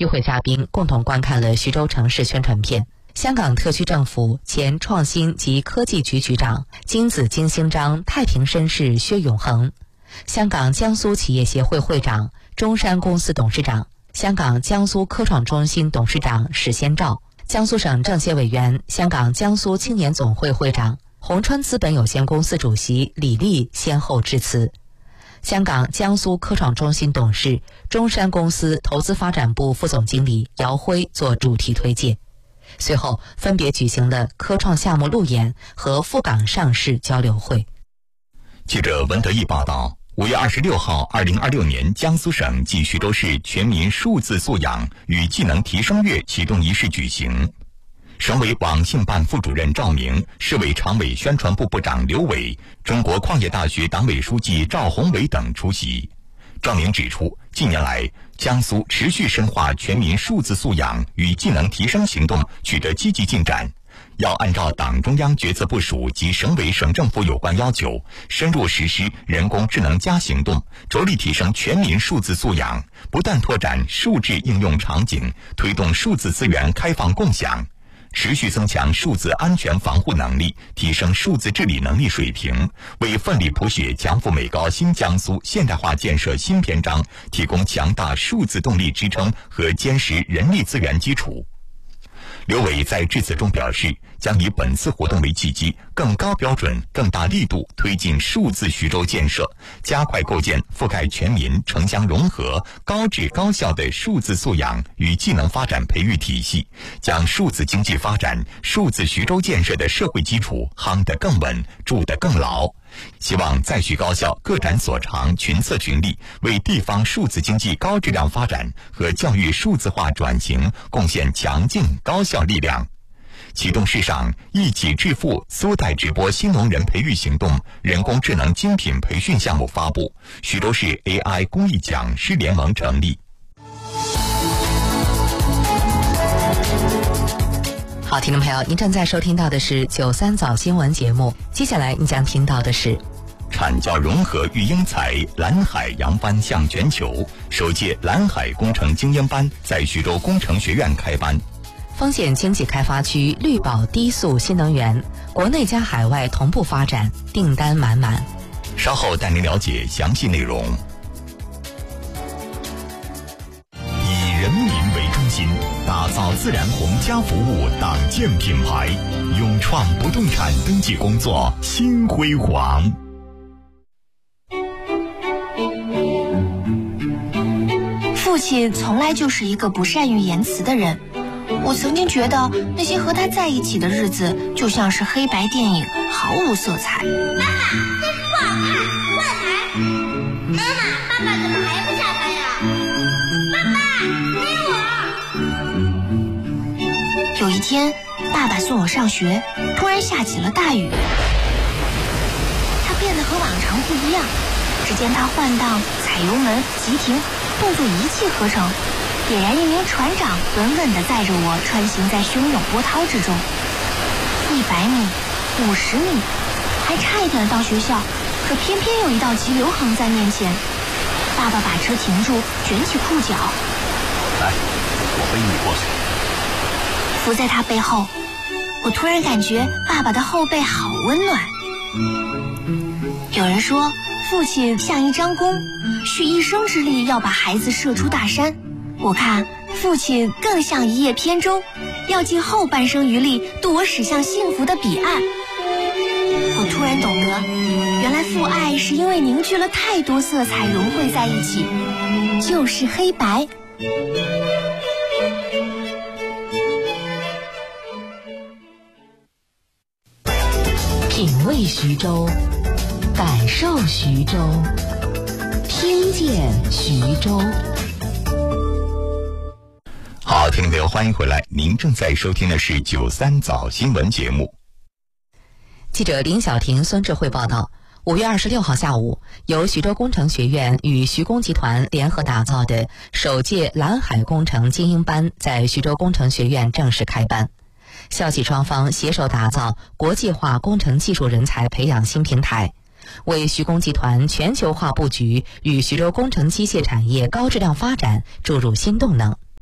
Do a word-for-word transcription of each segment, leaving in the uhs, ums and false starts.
与会嘉宾共同观看了徐州城市宣传片。香港特区政府前创新及科技局局长、金紫荆星章太平绅士薛永恒，香港江苏企业协会会长、中山公司董事长、香港江苏科创中心董事长史先兆，江苏省政协委员、香港江苏青年总会会长、红川资本有限公司主席李立先后致辞。香港江苏科创中心董事、中山公司投资发展部副总经理姚辉做主题推介。随后分别举行了科创项目路演和赴港上市交流会。 记者文德义报道，五月二十六号，二零二六年江苏省暨徐州市全民数字素养与技能提升月启动仪式举行。省委网信办副主任赵明、市委常委宣传部部长刘伟、中国矿业大学党委书记赵宏伟等出席。赵明指出，近年来江苏持续深化全民数字素养与技能提升行动取得积极进展，要按照党中央决策部署及省委省政府有关要求，深入实施人工智能加行动，着力提升全民数字素养，不断拓展数字应用场景，推动数字资源开放共享，持续增强数字安全防护能力，提升数字治理能力水平，为奋力谱写强富美高新江苏现代化建设新篇章提供强大数字动力支撑和坚实人力资源基础。刘伟在致辞中表示，将以本次活动为契机，更高标准、更大力度推进数字徐州建设，加快构建覆盖全民、城乡融合、高质高效的数字素养与技能发展培育体系，将数字经济发展、数字徐州建设的社会基础夯得更稳、筑得更牢。希望在徐高校各展所长，群策群力，为地方数字经济高质量发展和教育数字化转型贡献强劲高效力量。启动式上，一起致富苏代直播新农人培育行动人工智能精品培训项目发布，徐州市 A I 公益讲师联盟成立。 好，听众朋友，您正在收听到的是九三早新闻节目，接下来你将听到的是产教融合育英才，蓝海扬帆向全球。首届蓝海工程精英班在徐州工程学院开班。 丰县经济开发区绿保低速新能源，国内加海外同步发展，订单满满。 稍后带您了解详细内容。以人民为中心，打造自然红家服务党建品牌，勇创不动产登记工作新辉煌。 父亲从来就是一个不善于言辞的人，我曾经觉得那些和他在一起的日子就像是黑白电影，毫无色彩。 妈妈，这是不好看，换台。妈妈，爸爸怎么还不下班呀？爸爸，给我。 有一天，爸爸送我上学，突然下起了大雨。他变得和往常不一样，只见他换挡、踩油门、急停，动作一气呵成。俨然一名船长，稳稳地载着我穿行在汹涌波涛之中。一百米，五十米，还差一点到学校，可偏偏有一道急流横在面前。爸爸把车停住，卷起裤脚， 来，我背你过去。 伏在他背后，我突然感觉爸爸的后背好温暖。有人说，父亲像一张弓，蓄一生之力要把孩子射出大山。我看父亲更像一叶扁舟，要尽后半生余力渡我驶向幸福的彼岸。我突然懂得，原来父爱是因为凝聚了太多色彩融汇在一起，就是黑白。 品味徐州，感受徐州，听见徐州。 好，听众朋友，欢迎回来，您正在收听的是九三早新闻节目。 记者林晓婷、孙智慧报道，五月二十六号下午，由徐州工程学院与徐工集团联合打造的首届蓝海工程精英班在徐州工程学院正式开班。校企双方携手打造国际化工程技术人才培养新平台，为徐工集团全球化布局与徐州工程机械产业高质量发展注入新动能。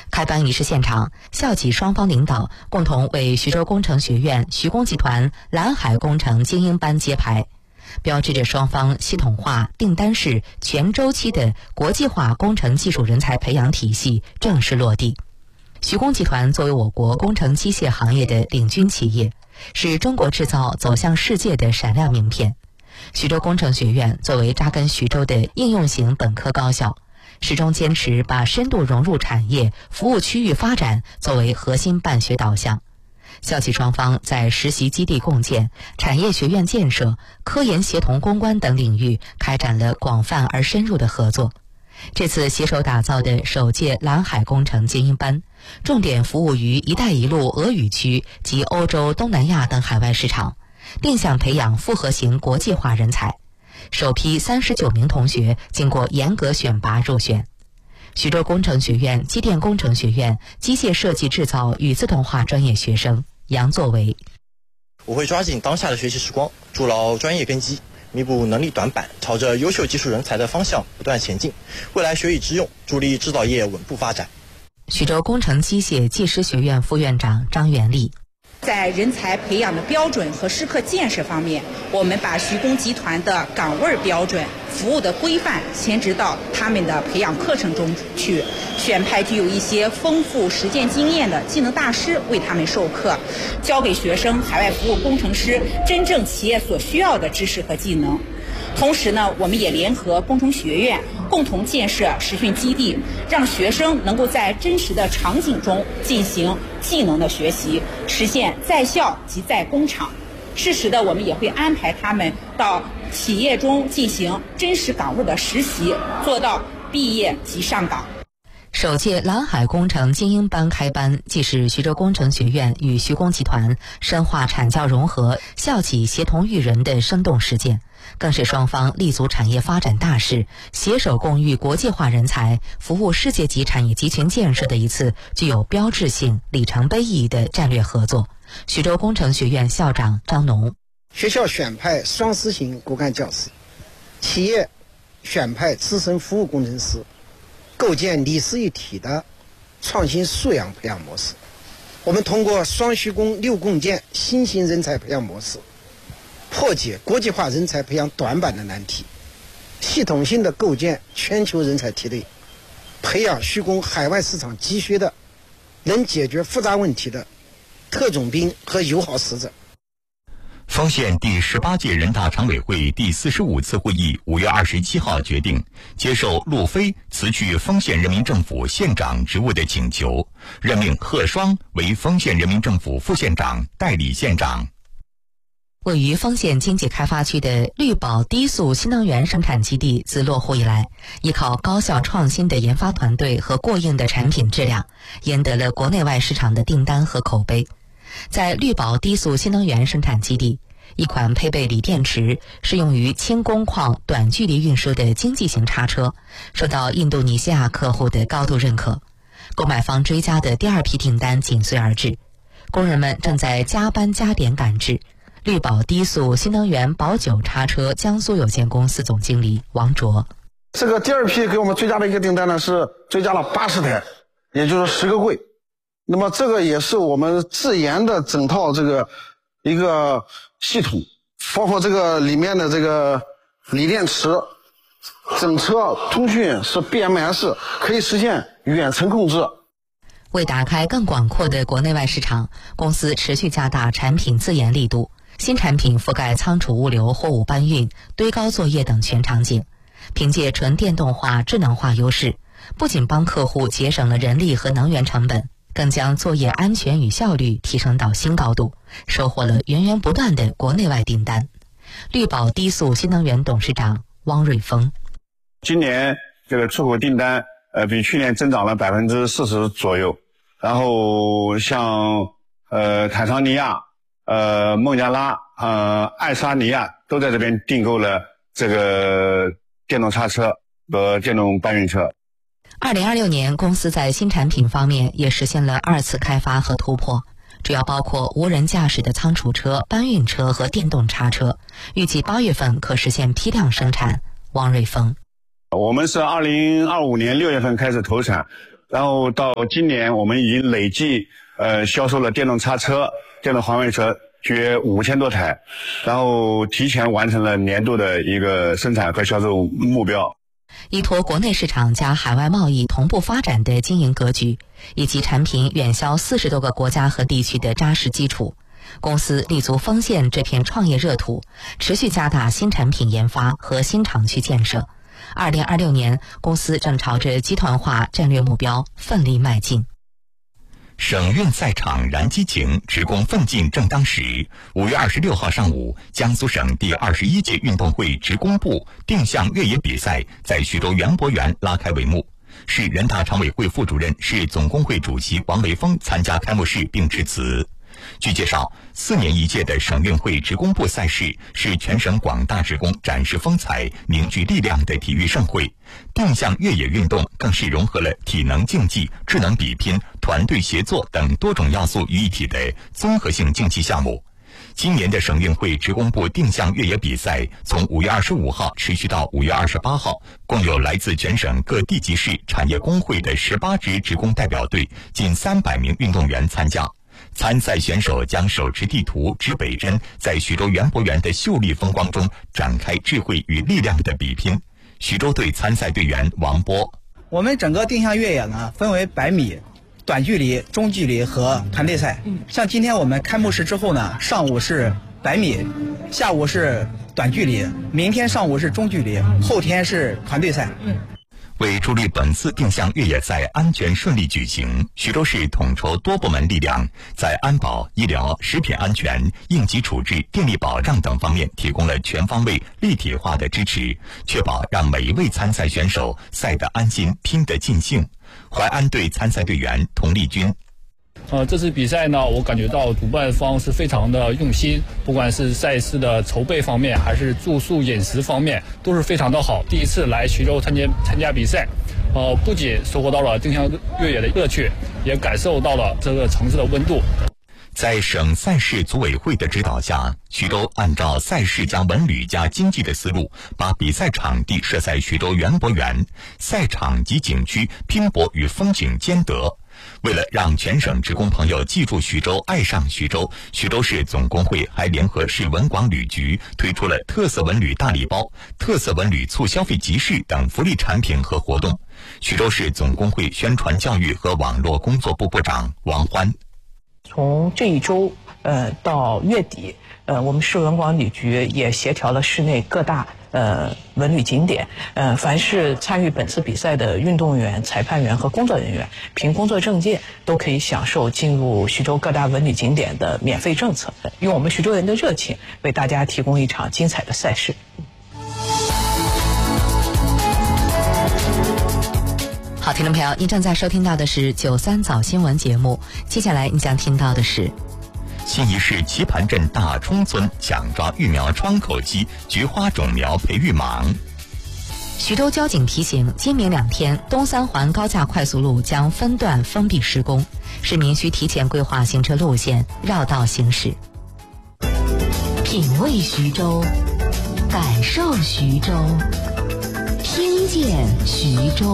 开班仪式现场，校企双方领导共同为徐州工程学院徐工集团蓝海工程精英班揭牌，标志着双方系统化、订单式、全周期的国际化工程技术人才培养体系正式落地。徐工集团作为我国工程机械行业的领军企业，是中国制造走向世界的闪亮名片。徐州工程学院作为扎根徐州的应用型本科高校，始终坚持把深度融入产业、服务区域发展作为核心办学导向。校企双方在实习基地共建、产业学院建设、科研协同攻关等领域开展了广泛而深入的合作。这次携手打造的首届蓝海工程精英班，重点服务于“一带一路”俄语区及欧洲、东南亚等海外市场，定向培养复合型国际化人才。首批三十九名同学经过严格选拔入选。徐州工程学院机电工程学院机械设计制造与自动化专业学生杨作为： 我会抓紧当下的学习时光，筑牢专业根基，弥补能力短板，朝着优秀技术人才的方向不断前进，未来学以致用，助力制造业稳步发展。 徐州工程机械技师学院副院长张元丽： 在人才培养的标准和师课建设方面，我们把徐工集团的岗位标准、服务的规范迁植到他们的培养课程中去，选派具有一些丰富实践经验的技能大师为他们授课，教给学生海外服务工程师真正企业所需要的知识和技能。同时呢，我们也联合工程学院共同建设实训基地，让学生能够在真实的场景中进行技能的学习，实现在校及在工厂。适时的，我们也会安排他们到企业中进行真实岗位的实习，做到毕业即上岗。 首届蓝海工程精英班开班，既是徐州工程学院与徐工集团深化产教融合、校企协同育人的生动实践，更是双方立足产业发展大势，携手共育国际化人才、服务世界级产业集群建设的一次具有标志性、里程碑意义的战略合作。徐州工程学院校长张农： 学校选派双师型骨干教师，企业选派资深服务工程师，构建理师一体的创新素养培养模式。我们通过双徐工六共建新型人才培养模式，破解国际化人才培养短板的难题，系统性的构建全球人才梯队，培养徐工海外市场急需的能解决复杂问题的特种兵和友好使者。 丰县第十八届人大常委会第四十五次会议五月二十七号决定，接受陆飞辞去丰县人民政府县长职务的请求，任命贺双为丰县人民政府副县长、代理县长。 位于丰县经济开发区的绿宝低速新能源生产基地自落户以来，依靠高效创新的研发团队和过硬的产品质量，赢得了国内外市场的订单和口碑。在绿宝低速新能源生产基地，一款配备锂电池、适用于轻工矿短距离运输的经济型叉车，受到印度尼西亚客户的高度认可。购买方追加的第二批订单紧随而至，工人们正在加班加点赶制。绿宝低速新能源宝九叉车江苏有限公司总经理王卓： 这个第二批给我们追加的一个订单呢，是追加了八十台，也就是十个柜。那么这个也是我们自研的整套这个一个系统，包括这个里面的这个锂电池，整车通讯是 B M S， 可以实现远程控制。 为打开更广阔的国内外市场，公司持续加大产品自研力度，新产品覆盖仓储物流、货物搬运、堆高作业等全场景。凭借纯电动化、智能化优势，不仅帮客户节省了人力和能源成本，更将作业安全与效率提升到新高度，收获了源源不断的国内外订单。绿宝低速新能源董事长汪瑞峰： 今年这个出口订单呃比去年增长了百分之四十左右，然后像呃坦桑尼亚、呃孟加拉、呃爱沙尼亚都在这边订购了这个电动叉车和电动搬运车。 二零二六年，公司在新产品方面也实现了二次开发和突破，主要包括无人驾驶的仓储车、搬运车和电动叉车，预计八月份可实现批量生产。汪瑞峰： 我们是二零二五年六月份开始投产， 然后到今年我们已经累计呃销售了电动叉车、电动环卫车约五千多台，然后提前完成了年度的一个生产和销售目标。 依托国内市场加海外贸易同步发展的经营格局，以及产品远销四十多个国家和地区的扎实基础，公司立足丰县这片创业热土，持续加大新产品研发和新厂区建设。二零二六年，公司正朝着集团化战略目标奋力迈进。 省运赛场燃激情，职工奋进正当时。五月二十六号上午，江苏省第二十一届运动会职工部定向越野比赛在徐州园博园拉开帷幕。市人大常委会副主任、市总工会主席王维峰参加开幕式并致辞。据介绍，四年一届的省运会职工部赛事是全省广大职工展示风采、凝聚力量的体育盛会。定向越野运动更是融合了体能竞技、智能比拼、团队协作等多种要素于一体的综合性竞技项目。今年的省运会职工部定向越野比赛从五月二十五号持续到五月二十八号，共有来自全省各地级市产业工会的十八支职工代表队，近三百名运动员参加。参赛选手将手持地图、指北针，在徐州园博园的秀丽风光中展开智慧与力量的比拼。徐州队参赛队员王波： 我们整个定向越野呢，分为百米、短距离、中距离和团队赛。像今天我们开幕式之后呢，上午是百米，下午是短距离，明天上午是中距离，后天是团队赛。 为助力本次定向越野赛安全顺利举行，徐州市统筹多部门力量，在安保、医疗、食品安全、应急处置、电力保障等方面提供了全方位立体化的支持，确保让每一位参赛选手赛得安心、拼得尽兴。淮安队参赛队员童丽君： 呃，这次比赛呢，我感觉到主办方是非常的用心，不管是赛事的筹备方面，还是住宿饮食方面，都是非常的好。第一次来徐州参加参加比赛，呃，不仅收获到了定向越野的乐趣，也感受到了这个城市的温度。 在省赛事组委会的指导下，徐州按照赛事加文旅加经济的思路，把比赛场地设在徐州园博园，赛场及景区拼搏与风景兼得。为了让全省职工朋友记住徐州、爱上徐州，徐州市总工会还联合市文广旅局推出了特色文旅大礼包、特色文旅促消费集市等福利产品和活动。徐州市总工会宣传教育和网络工作部部长王欢： 从这一周呃到月底，呃我们市文广旅局也协调了市内各大呃文旅景点，呃凡是参与本次比赛的运动员、裁判员和工作人员，凭工作证件都可以享受进入徐州各大文旅景点的免费政策，用我们徐州人的热情为大家提供一场精彩的赛事。 好，听众朋友，您正在收听到的是九三早新闻节目，接下来你将听到的是新沂市棋盘镇大冲村抢抓育苗窗口期菊花种苗培育忙。 徐州交警提醒，今明两天东三环高架快速路将分段封闭施工，市民需提前规划行车路线，绕道行驶。 品味徐州，感受徐州，听见徐州。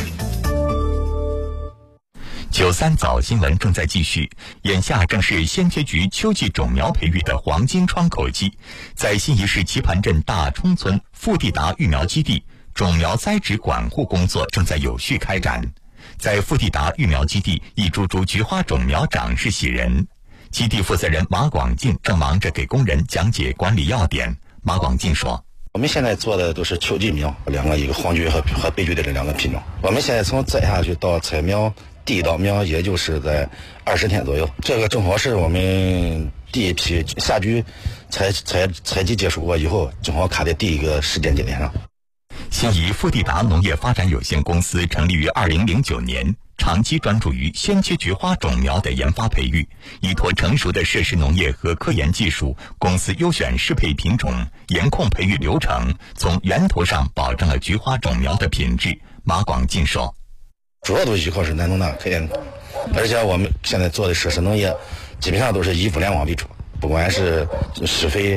九三早新闻正在继续，眼下正是鲜切菊秋季种苗培育的黄金窗口期。在新沂市棋盘镇大冲村富地达育苗基地，种苗栽植管护工作正在有序开展。在富地达育苗基地，一株株菊花种苗长势喜人。基地负责人马广进正忙着给工人讲解管理要点。马广进说： 我们现在做的都是秋季苗，两个一个黄菊和和白菊的这两个品种。我们现在从栽下去到采苗，第一道苗也就是在二十天左右。这个正好是我们第一批夏菊采采采集结束过以后，正好卡在第一个时间节点上。 新沂富地达农业发展有限公司成立于二零零九年，长期专注于鲜切菊花种苗的研发培育，依托成熟的设施农业和科研技术，公司优选适配品种，严控培育流程，从源头上保证了菊花种苗的品质。马广进说： 主要都依靠是南农大科研，而且我们现在做的设施农业基本上都是以物联网为主，不管是施肥、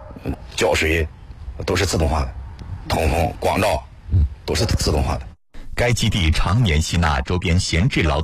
浇水，都是自动化的，通风、光照都是自动化的。 该基地常年吸纳周边闲置劳动